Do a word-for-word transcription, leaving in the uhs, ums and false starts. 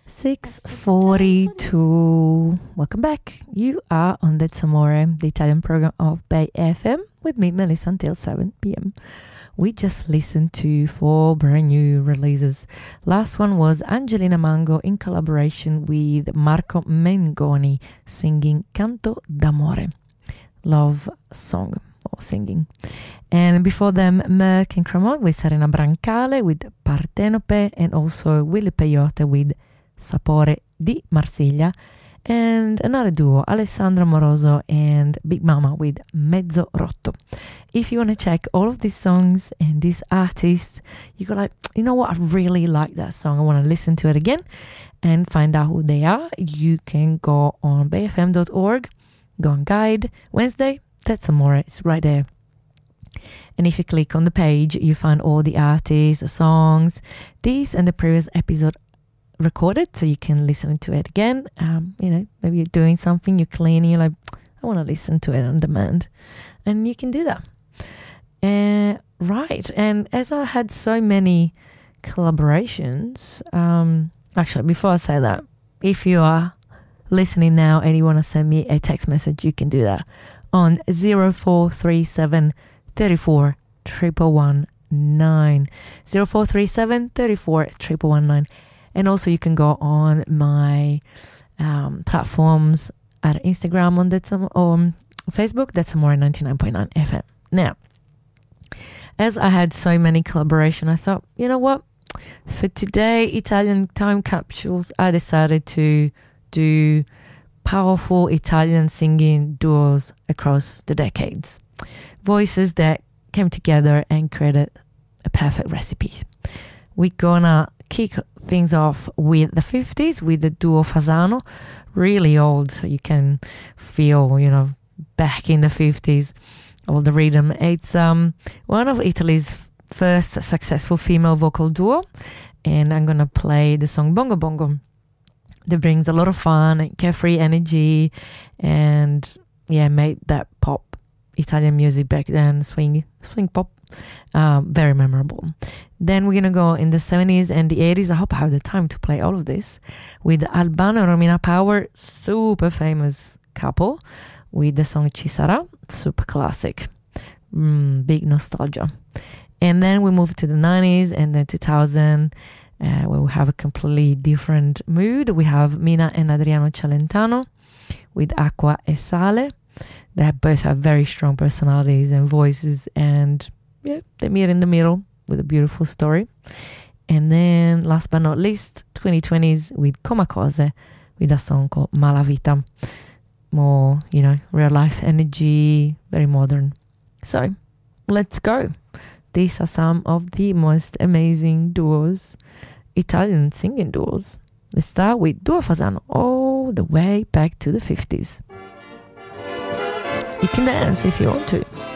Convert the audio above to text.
six forty-two. Welcome back. You are on That's Amore, the Italian program of Bay F M, with me, Melissa, until seven p.m. We just listened to four brand new releases. Last one was Angelina Mango in collaboration with Marco Mengoni singing Canto d'Amore, love song or singing. And before them, Merck and Cremont with Serena Brancale with Partenope, and also Willy Peyote with Sapore di Marsiglia, and another duo, Alessandro Moroso and Big Mama with Mezzo Rotto. If you want to check all of these songs and these artists, you go like, you know what, I really like that song, I want to listen to it again and find out who they are. You can go on bay f m dot org, go on Guide, Wednesday, That's Amore, it's right there. And if you click on the page, you find all the artists, the songs, these and the previous episode recorded, so you can listen to it again. Um, you know, maybe you're doing something, you're cleaning, you're like, I want to listen to it on demand, and you can do that. Uh, right, and as I had so many collaborations, um, actually, before I say that, if you are listening now and you want to send me a text message, you can do that on zero four three seven three four one one one nine zero four three seven three four one one one nine. And also you can go on my um, platforms at Instagram on That's Amore, or Facebook, That's Amore ninety-nine point nine F M. Now, as I had so many collaboration, I thought, you know what? For today, Italian time capsules, I decided to do powerful Italian singing duos across the decades. Voices that came together and created a perfect recipe. We're gonna kick things off with the fifties with the duo Fasano, really old, so you can feel, you know, back in the fifties, all the rhythm. It's um one of Italy's first successful female vocal duo, and I'm gonna play the song Bongo Bongo. That brings a lot of fun and carefree energy, and yeah, made that pop Italian music back then, swing swing pop, um, very memorable. Then we're gonna go in the seventies and the eighties. I hope I have the time to play all of this with Albano and Romina Power, super famous couple, with the song Ci Sarà, super classic, mm, big nostalgia. And then we move to the nineties and then two thousand, uh, where we have a completely different mood. We have Mina and Adriano Celentano with Acqua e Sale. They both have very strong personalities and voices, and yeah, they meet in the middle with a beautiful story. And then last but not least, twenty twenties with Coma Cose, with a song called Malavita. More, you know, real life energy, very modern. So let's go. These are some of the most amazing duos, Italian singing duos. Let's start with Duo Fasano, all the way back to the fifties. You can dance if you want to.